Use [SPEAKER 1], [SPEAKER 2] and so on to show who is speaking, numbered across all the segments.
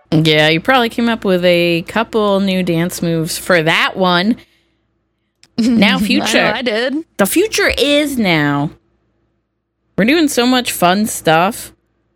[SPEAKER 1] Yeah, you probably came up with a couple new dance moves for that one. Now, future.
[SPEAKER 2] I did.
[SPEAKER 1] The future is now. We're doing so much fun stuff.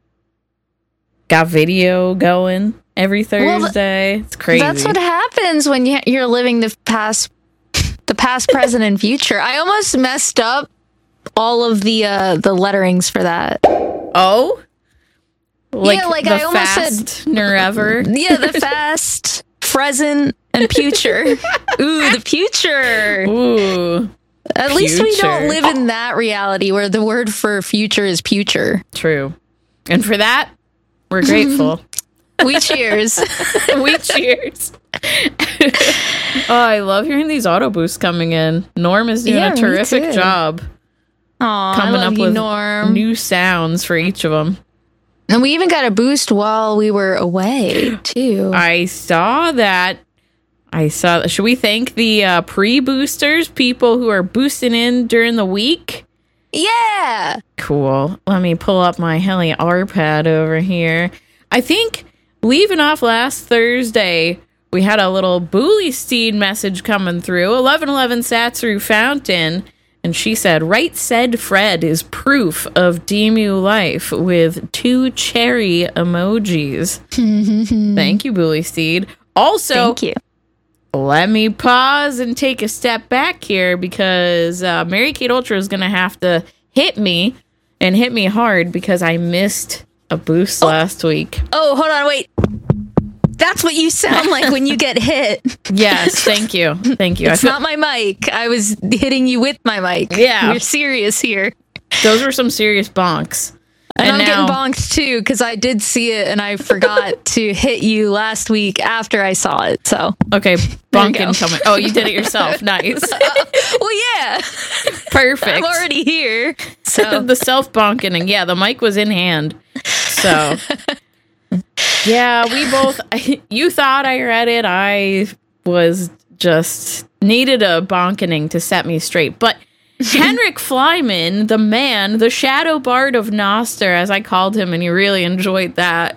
[SPEAKER 1] Got video going every Thursday. It's crazy.
[SPEAKER 2] That's what happens when you're living the past, present, and future. I almost messed up all of the letterings for that.
[SPEAKER 1] Oh? Like the
[SPEAKER 2] I almost
[SPEAKER 1] fast
[SPEAKER 2] said
[SPEAKER 1] nor ever?
[SPEAKER 2] Yeah, the past, present, and future. Ooh, the future.
[SPEAKER 1] Ooh.
[SPEAKER 2] At least we don't live in that reality where the word for future is future.
[SPEAKER 1] True. And for that, we're grateful.
[SPEAKER 2] We cheers.
[SPEAKER 1] We cheers. Oh, I love hearing these auto boosts coming in. Norm is doing a terrific job.
[SPEAKER 2] Coming up with Norm.
[SPEAKER 1] New sounds for each of them.
[SPEAKER 2] And we even got a boost while we were away, too.
[SPEAKER 1] I saw that. Should we thank the pre-boosters, people who are boosting in during the week?
[SPEAKER 2] Yeah.
[SPEAKER 1] Cool. Let me pull up my Heli R-Pad over here. I think leaving off last Thursday, we had a little Bully Steed message coming through. 1111 sat through Fountain. And she said, right said Fred is proof of DMU life with 2 cherry emojis. Thank you, Bully Steed. Also,
[SPEAKER 2] thank you.
[SPEAKER 1] Let me pause and take a step back here because Mary Kate Ultra is going to have to hit me and hit me hard because I missed a boost last week.
[SPEAKER 2] Oh, hold on, wait. That's what you sound like when you get hit.
[SPEAKER 1] Yes, thank you. Thank you.
[SPEAKER 2] It's not my mic. I was hitting you with my mic.
[SPEAKER 1] Yeah.
[SPEAKER 2] We're serious here.
[SPEAKER 1] Those were some serious bonks.
[SPEAKER 2] And I'm getting bonked too because I did see it and I forgot to hit you last week after I saw it. So
[SPEAKER 1] okay, bonking coming. Oh, you did it yourself. Nice.
[SPEAKER 2] Well, yeah.
[SPEAKER 1] Perfect.
[SPEAKER 2] I'm already here. So
[SPEAKER 1] the self bonking, and yeah, the mic was in hand. So yeah, we both. You thought I read it. I was just needed a bonkening to set me straight, but. Henrik Flyman, the man, the shadow bard of Noster, as I called him, and he really enjoyed that.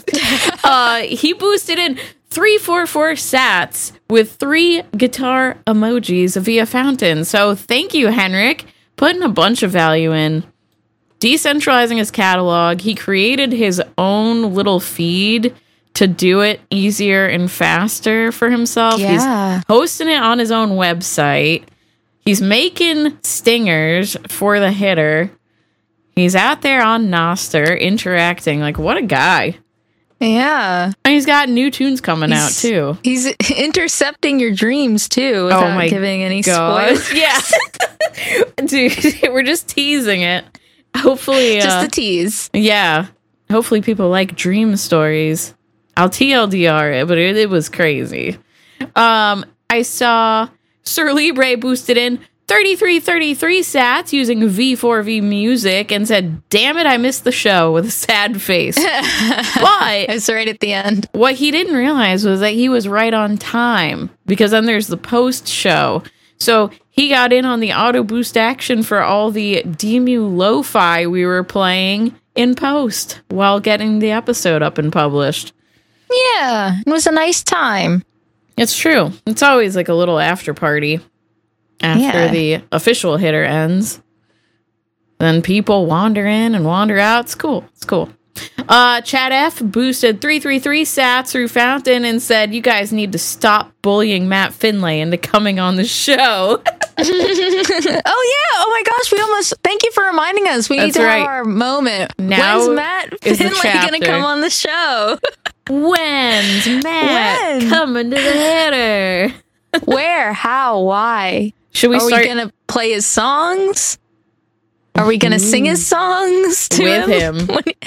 [SPEAKER 1] He boosted in 344 sats with 3 guitar emojis via Fountain. So thank you, Henrik, putting a bunch of value in. Decentralizing his catalog, he created his own little feed to do it easier and faster for himself.
[SPEAKER 2] Yeah.
[SPEAKER 1] He's hosting it on his own website. He's making stingers for the hitter. He's out there on Noster interacting. Like, what a guy.
[SPEAKER 2] Yeah.
[SPEAKER 1] And he's got new tunes coming out, too.
[SPEAKER 2] He's intercepting your dreams, too, without giving any spoilers.
[SPEAKER 1] Yeah. Dude, we're just teasing it. Hopefully.
[SPEAKER 2] Just a tease.
[SPEAKER 1] Yeah. Hopefully people like dream stories. I'll TLDR it, but it was crazy. I saw Sir Libre boosted in 3333 sats using V4V music and said, damn it, I missed the show with a sad face. But
[SPEAKER 2] it's right at the end.
[SPEAKER 1] What he didn't realize was that he was right on time because then there's the post show. So he got in on the auto boost action for all the DMU lo-fi we were playing in post while getting the episode up and published.
[SPEAKER 2] Yeah, it was a nice time.
[SPEAKER 1] It's true. It's always like a little after party after the official hitter ends. Then people wander in and wander out. It's cool. It's cool. Chad F boosted 333 sats through Fountain and said, you guys need to stop bullying Matt Finlay into coming on the show.
[SPEAKER 2] Oh, yeah. Oh, my gosh. Thank you for reminding us. We need to have our moment.
[SPEAKER 1] Now
[SPEAKER 2] when's Matt Finlay going to come on the show?
[SPEAKER 1] When's Matt coming to the hitter?
[SPEAKER 2] Where? How? Why?
[SPEAKER 1] Should we
[SPEAKER 2] Are we going to play his songs? Are we going to sing his songs to
[SPEAKER 1] him?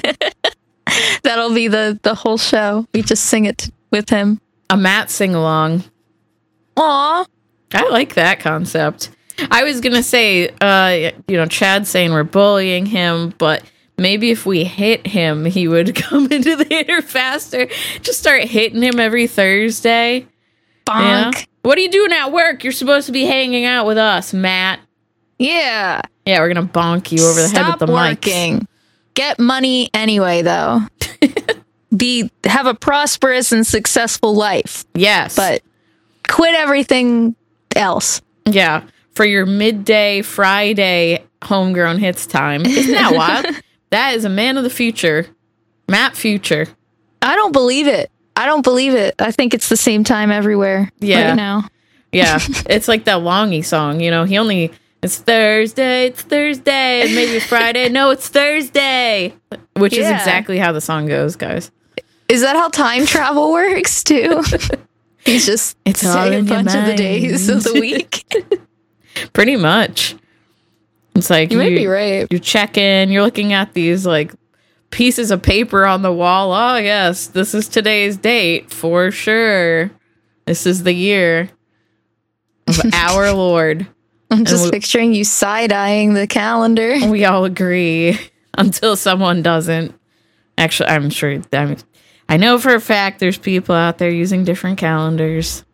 [SPEAKER 2] That'll be the whole show. We just sing it with him.
[SPEAKER 1] A Matt sing-along.
[SPEAKER 2] Aw.
[SPEAKER 1] I like that concept. I was going to say, Chad's saying we're bullying him, but maybe if we hit him, he would come into the hitter faster. Just start hitting him every Thursday.
[SPEAKER 2] Bonk.
[SPEAKER 1] Yeah? What are you doing at work? You're supposed to be hanging out with us, Matt.
[SPEAKER 2] Yeah.
[SPEAKER 1] Yeah, we're going to bonk you over the head with the mic.
[SPEAKER 2] Get money anyway, though. have a prosperous and successful life.
[SPEAKER 1] Yes.
[SPEAKER 2] But quit everything else.
[SPEAKER 1] Yeah. For your midday Friday homegrown hits time. Isn't that wild? That is a man of the future. Matt Future.
[SPEAKER 2] I don't believe it. I think it's the same time everywhere right now.
[SPEAKER 1] Yeah. It's like that Longy song, it's Thursday, and maybe it's Friday. No, it's Thursday. Which is exactly how the song goes, guys.
[SPEAKER 2] Is that how time travel works too? He's just saying a bunch of the days of the week.
[SPEAKER 1] Pretty much. It's like
[SPEAKER 2] you might be right.
[SPEAKER 1] You check in, you're looking at these like pieces of paper on the wall. Oh yes, this is today's date for sure. This is the year of our Lord.
[SPEAKER 2] I'm just picturing you side-eyeing the calendar.
[SPEAKER 1] We all agree until someone doesn't. Actually, I'm sure. I know for a fact there's people out there using different calendars.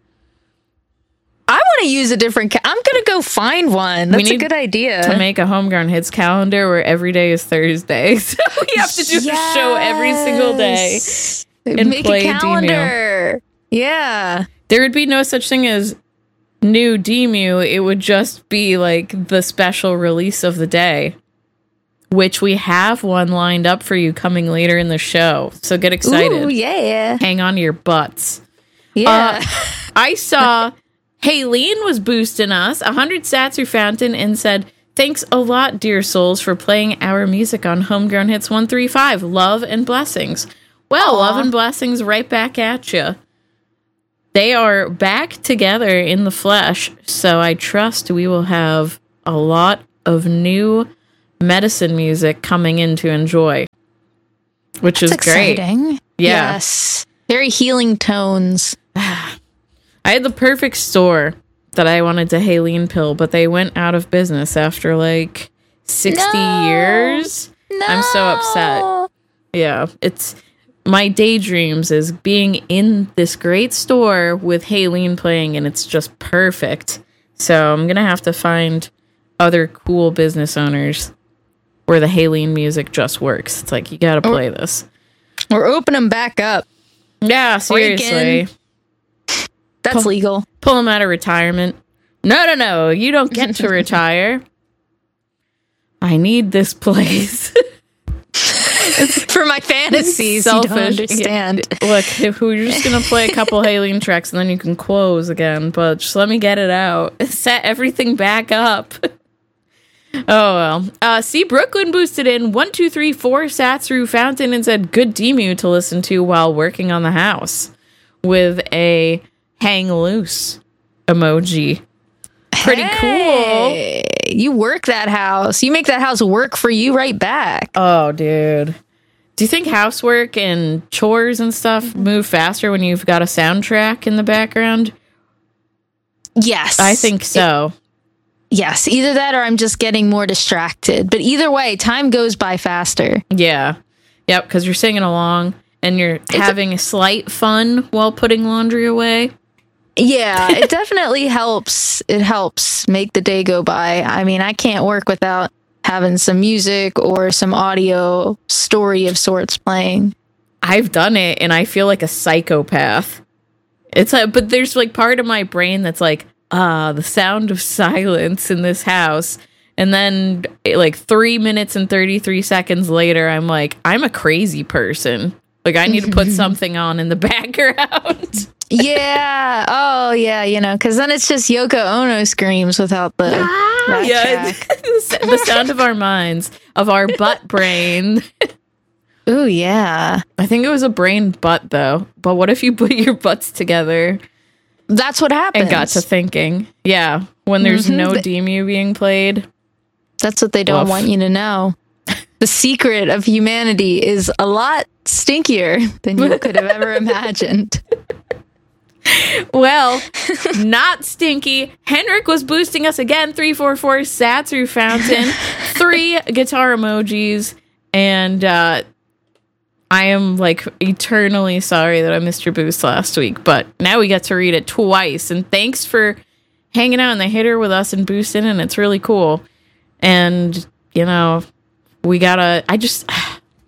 [SPEAKER 2] I want to use a different I'm going to go find one. That's a good idea.
[SPEAKER 1] To make a Homegrown Hits calendar where every day is Thursday. So we have to do a show every single day. And
[SPEAKER 2] make a calendar. Yeah.
[SPEAKER 1] There would be no such thing as new Demu. It would just be like the special release of the day, which we have one lined up for you coming later in the show. So get excited.
[SPEAKER 2] Ooh, yeah.
[SPEAKER 1] Hang on to your butts.
[SPEAKER 2] Yeah.
[SPEAKER 1] I saw Haleen was boosting us 100 sats through Fountain and said, "Thanks a lot, dear souls, for playing our music on Homegrown Hits 135. Love and blessings." Well, love and blessings right back at you. They are back together in the flesh, so I trust we will have a lot of new medicine music coming in to enjoy, which is
[SPEAKER 2] exciting.
[SPEAKER 1] Great. Yeah.
[SPEAKER 2] Yes. Very healing tones.
[SPEAKER 1] I had the perfect store that I wanted to Haleen pill, but they went out of business after like 60 years.
[SPEAKER 2] No.
[SPEAKER 1] I'm so upset. Yeah, it's my daydreams is being in this great store with Haleen playing, and it's just perfect. So I'm gonna have to find other cool business owners where the Haleen music just works. It's like, you gotta play this.
[SPEAKER 2] Or open them back up.
[SPEAKER 1] Yeah, seriously.
[SPEAKER 2] That's legal.
[SPEAKER 1] Pull them out of retirement. No. You don't get to retire. I need this place.
[SPEAKER 2] For my fantasies, selfish. You don't understand.
[SPEAKER 1] Yeah. Look, we're just going to play a couple Haleen tracks and then you can close again. But just let me get it out. Set everything back up. Oh, well. See, Brooklyn boosted in 1, 2, 3, 4 sats through Fountain and said, "Good Demu to listen to while working on the house," with a hang loose emoji. Pretty cool.
[SPEAKER 2] You work that house. You make that house work for you right back.
[SPEAKER 1] Oh, dude. Do you think housework and chores and stuff move faster when you've got a soundtrack in the background?
[SPEAKER 2] Yes.
[SPEAKER 1] I think so.
[SPEAKER 2] Yes. Either that or I'm just getting more distracted. But either way, time goes by faster.
[SPEAKER 1] Yeah. Yep, because you're singing along and you're having a slight fun while putting laundry away.
[SPEAKER 2] Yeah, it definitely helps. It helps make the day go by. I mean, I can't work without having some music or some audio story of sorts playing.
[SPEAKER 1] I've done it and I feel like a psychopath. It's like, but there's like part of my brain that's like, the sound of silence in this house. And then like 3 minutes and 33 seconds later, I'm like, I'm a crazy person. Like, I need to put something on in the background.
[SPEAKER 2] Yeah. Oh, yeah. Because then it's just Yoko Ono screams without the
[SPEAKER 1] the sound of our minds, of our butt brain.
[SPEAKER 2] Ooh, yeah.
[SPEAKER 1] I think it was a brain butt, though. But what if you put your butts together?
[SPEAKER 2] That's what happens.
[SPEAKER 1] And got to thinking. Yeah. When there's no Demu being played.
[SPEAKER 2] That's what they don't want you to know. The secret of humanity is a lot stinkier than you could have ever imagined.
[SPEAKER 1] Well, not stinky. Henrik was boosting us again. 344 sat through Fountain. 3 guitar emojis. And I am like eternally sorry that I missed your boost last week. But now we get to read it twice. And thanks for hanging out in the hitter with us and boosting. And it's really cool. And, we gotta,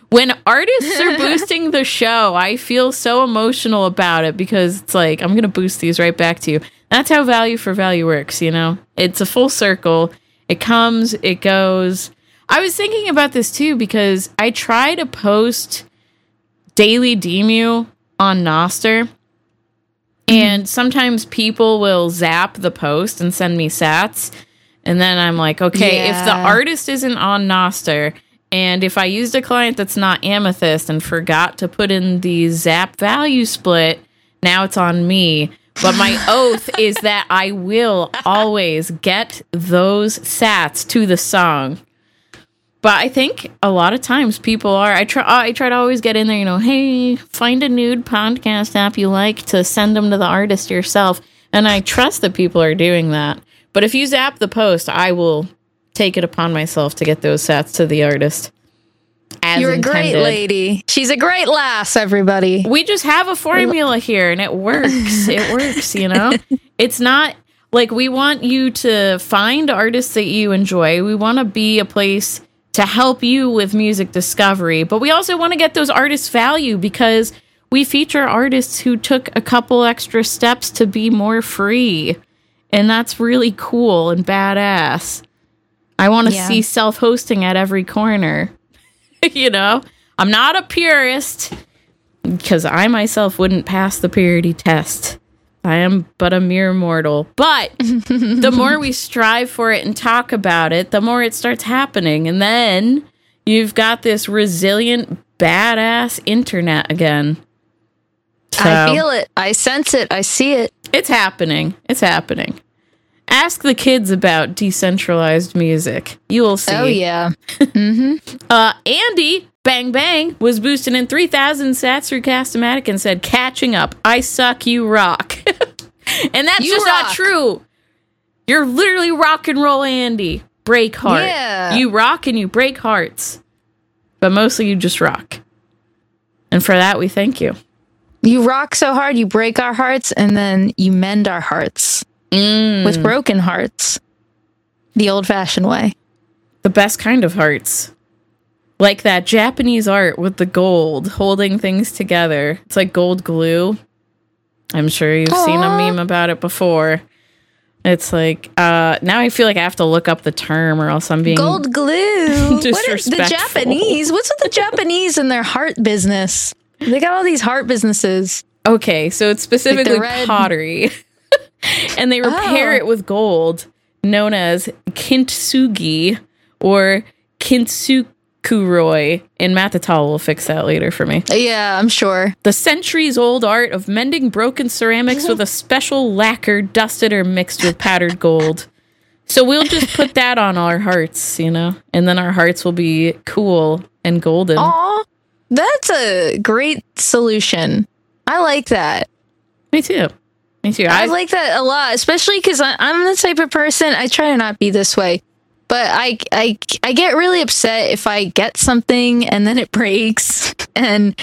[SPEAKER 1] When artists are boosting the show, I feel so emotional about it because it's like, I'm going to boost these right back to you. That's how value for value works, you know? It's a full circle. It comes, it goes. I was thinking about this too because I try to post Daily Demu on Nostr, and sometimes people will zap the post and send me sats, and then I'm like, okay, if the artist isn't on Nostr, and if I used a client that's not Amethyst and forgot to put in the zap value split, now it's on me. But my oath is that I will always get those sats to the song. But I think a lot of times people are, I try to always get in there, you know, hey, find a nude podcast app you like to send them to the artist yourself. And I trust that people are doing that. But if you zap the post, I will take it upon myself to get those sats to the artist.
[SPEAKER 2] You're a great lady. She's a great lass, everybody.
[SPEAKER 1] We just have a formula here, and it works. It works, you know? It's not like we want you to find artists that you enjoy. We want to be a place to help you with music discovery, but we also want to get those artists value because we feature artists who took a couple extra steps to be more free. And that's really cool and badass. I want to see self-hosting at every corner. You know, I'm not a purist because I myself wouldn't pass the purity test. I am but a mere mortal. But the more we strive for it and talk about it, the more it starts happening. And then you've got this resilient, badass internet again. So,
[SPEAKER 2] I feel it. I sense it. I see it.
[SPEAKER 1] It's happening. It's happening. Ask the kids about decentralized music. You will see.
[SPEAKER 2] Oh, yeah.
[SPEAKER 1] Andy, Bang Bang, was boosted in 3,000 sats through Cast-O-Matic and said, catching up. I suck, you rock. And that's just not true. You're literally rock and roll Andy. Break heart.
[SPEAKER 2] Yeah.
[SPEAKER 1] You rock and you break hearts. But mostly you just rock. And for that, we thank you.
[SPEAKER 2] You rock so hard, you break our hearts, and then you mend our hearts. With broken hearts. The old-fashioned way.
[SPEAKER 1] The best kind of hearts. Like that Japanese art with the gold holding things together. It's like gold glue. I'm sure you've seen a meme about it before. It's like, now I feel like I have to look up the term or else I'm being
[SPEAKER 2] gold glue.
[SPEAKER 1] disrespectful.
[SPEAKER 2] The Japanese? What's with the Japanese and their heart business? They got all these heart businesses.
[SPEAKER 1] Okay, so it's specifically pottery. And they repair it with gold, known as kintsugi or kintsukuroi. And Matatal will fix that later for me.
[SPEAKER 2] Yeah, I'm sure.
[SPEAKER 1] The centuries-old art of mending broken ceramics with a special lacquer dusted or mixed with powdered gold. So we'll just put that on our hearts, you know? And then our hearts will be cool and golden.
[SPEAKER 2] Aw, that's a great solution. I like that.
[SPEAKER 1] Me too.
[SPEAKER 2] I like that a lot, especially because I'm the type of person, I try to not be this way, but I get really upset if I get something and then it breaks, and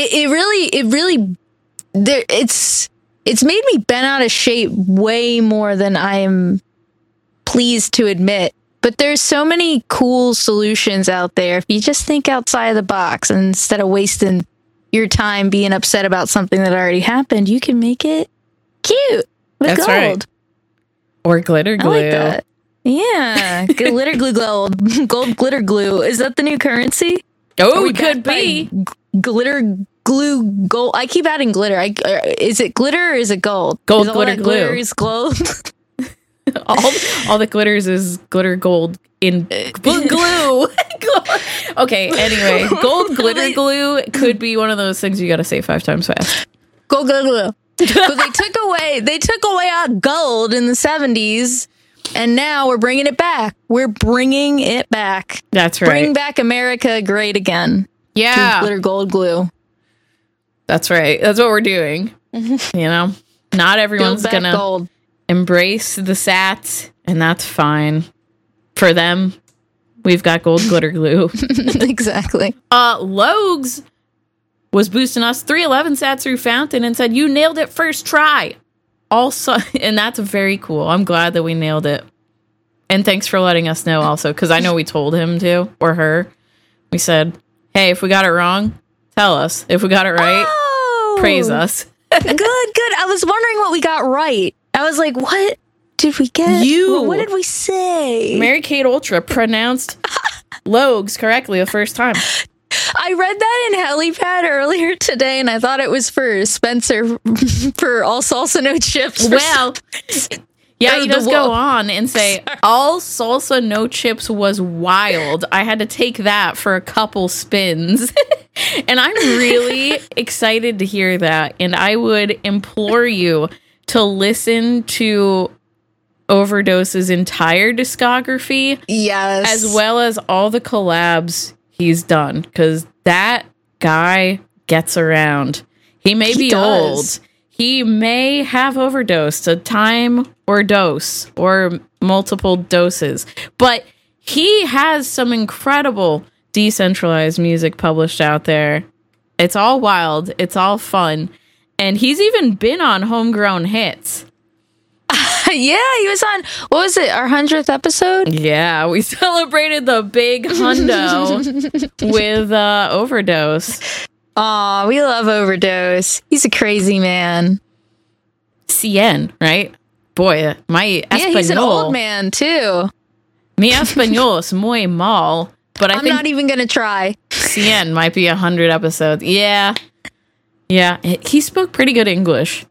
[SPEAKER 2] it's made me bent out of shape way more than I am pleased to admit. But there's so many cool solutions out there if you just think outside of the box, and instead of wasting your time being upset about something that already happened, you can make it cute with
[SPEAKER 1] That's
[SPEAKER 2] gold.
[SPEAKER 1] Right. Or glitter glue.
[SPEAKER 2] I like that. Yeah. Glitter glue gold. Gold glitter glue. Is that the new currency?
[SPEAKER 1] Oh, it could be.
[SPEAKER 2] Glitter glue gold. I keep adding glitter. Is it glitter or is it gold?
[SPEAKER 1] Gold
[SPEAKER 2] is
[SPEAKER 1] glitter glue.
[SPEAKER 2] Glitter is gold.
[SPEAKER 1] all the glitters is glitter gold in glue. Okay, anyway. Gold glitter glue could be one of those things you gotta say 5 times fast.
[SPEAKER 2] Gold glitter glue. But they took away our gold in the 70s, and now we're bringing it back. We're bringing it back.
[SPEAKER 1] That's right.
[SPEAKER 2] Bring back America great again.
[SPEAKER 1] Yeah.
[SPEAKER 2] Glitter gold glue.
[SPEAKER 1] That's right. That's what we're doing. You know, not everyone's gonna
[SPEAKER 2] gold.
[SPEAKER 1] Embrace the sats, and that's fine. For them, we've got gold glitter glue.
[SPEAKER 2] Exactly.
[SPEAKER 1] Logs was boosting us 311 sats through Fountain and said, you nailed it first try. Also, and that's very cool. I'm glad that we nailed it. And thanks for letting us know also, because I know we told him to, or her. We said, Hey, if we got it wrong, tell us. If we got it right, praise us.
[SPEAKER 2] Good. I was wondering what we got right. I was like, what did we get? What did we say?
[SPEAKER 1] Mary-Kate Ultra pronounced Logs correctly the first time.
[SPEAKER 2] I read that in Helipad earlier today, and I thought it was for Spencer for all salsa no chips.
[SPEAKER 1] Well, yeah, he does go on and say, all salsa no chips was wild. I had to take that for a couple spins. And I'm really excited to hear that. And I would implore you to listen to Overdose's entire discography.
[SPEAKER 2] Yes.
[SPEAKER 1] As well as all the collabs he's done. Because that guy gets around. He may be old. He may have overdosed a time or dose or multiple doses. But he has some incredible decentralized music published out there. It's all wild. It's all fun. And he's even been on Homegrown Hits.
[SPEAKER 2] Yeah, he was on, what was it, our 100th episode?
[SPEAKER 1] Yeah, we celebrated the big hundo with Overdose.
[SPEAKER 2] Aw, we love Overdose. He's a crazy man.
[SPEAKER 1] Cien, right? Boy, my español.
[SPEAKER 2] Yeah, he's an old man, too.
[SPEAKER 1] Mi español es muy mal, but
[SPEAKER 2] I'm not even going to try.
[SPEAKER 1] Cien might be 100 episodes. Yeah. Yeah, he spoke pretty good English.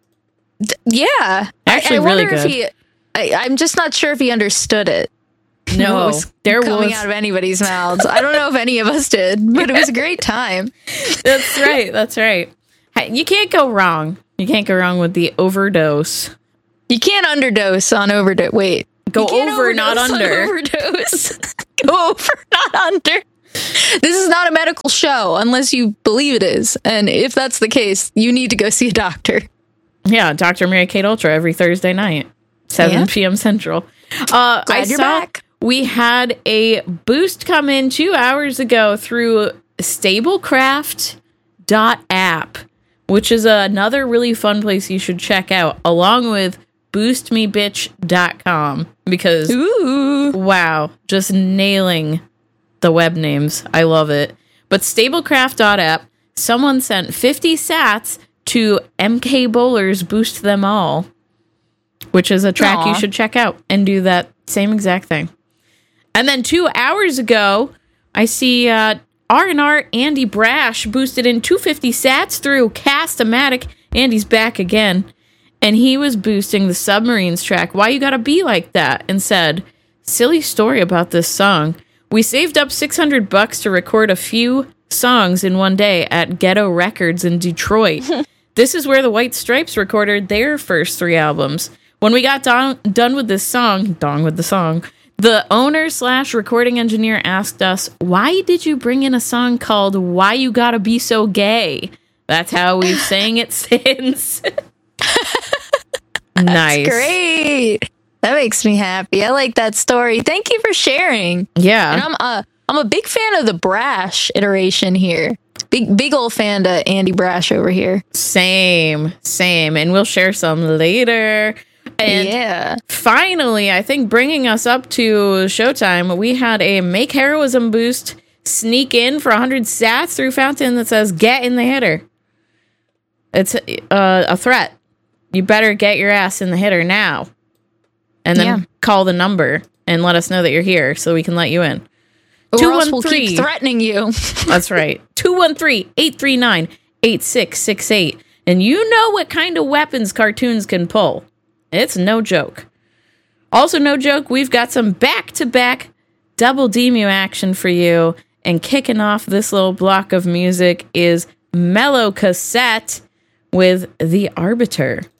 [SPEAKER 2] Yeah.
[SPEAKER 1] Actually,
[SPEAKER 2] I
[SPEAKER 1] really
[SPEAKER 2] wonder
[SPEAKER 1] good.
[SPEAKER 2] if I'm just not sure if he understood it.
[SPEAKER 1] No,
[SPEAKER 2] there coming out of anybody's mouths. I don't know if any of us did, but it was a great time.
[SPEAKER 1] That's right. That's right. You can't go wrong. You can't go wrong with the Overdose.
[SPEAKER 2] You can't underdose on overdose. Wait,
[SPEAKER 1] go over, not under.
[SPEAKER 2] Overdose. Go over, not under. This is not a medical show unless you believe it is, and if that's the case, you need to go see a doctor.
[SPEAKER 1] Yeah, Dr. Mary-Kate Ultra every Thursday night, 7 p.m. Central.
[SPEAKER 2] Glad you're back.
[SPEAKER 1] We had a boost come in 2 hours ago through Stablecraft.app, which is another really fun place you should check out, along with boostmebitch.com, because, wow, just nailing the web names. I love it. But Stablecraft.app, someone sent 50 sats to MK Bowler's Boost Them All, which is a track you should check out and do that same exact thing. And then 2 hours ago, I see R&R Andy Brash boosted in 250 sats through Cast-O-Matic. Andy's back again. And he was boosting the Submarines track, Why You Gotta Be Like That, and said, silly story about this song. We saved up $600 to record a few songs in one day at Ghetto Records in Detroit. This is where the White Stripes recorded their first 3 albums. When we got done with this song, the owner/recording engineer asked us, why did you bring in a song called Why You Gotta Be So Gay? That's how we've sang it since. Nice.
[SPEAKER 2] That's great. That makes me happy. I like that story. Thank you for sharing.
[SPEAKER 1] Yeah.
[SPEAKER 2] And I'm a big fan of the Brash iteration here. Big old fan of Andy Brash over here.
[SPEAKER 1] Same. And we'll share some later. And finally, I think bringing us up to showtime, we had a Make Heroism boost sneak in for 100 sats through Fountain that says, get in the hitter. It's a threat. You better get your ass in the hitter now. And then call the number and let us know that you're here so we can let you in.
[SPEAKER 2] Or else we'll keep threatening you.
[SPEAKER 1] That's right. 213-839-8668. And you know what kind of weapons cartoons can pull. It's no joke. Also, no joke, we've got some back-to-back double Demu action for you. And kicking off this little block of music is Mellow Cassette with The Arbiter.